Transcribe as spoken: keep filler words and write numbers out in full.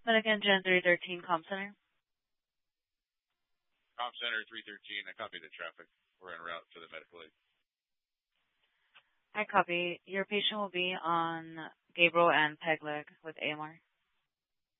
Medican Gen three thirteen Com Center. Com Center three thirteen. I copy the traffic. We're en route for the medical aid. I copy. Your patient will be on Gabriel and Peg leg with A M R.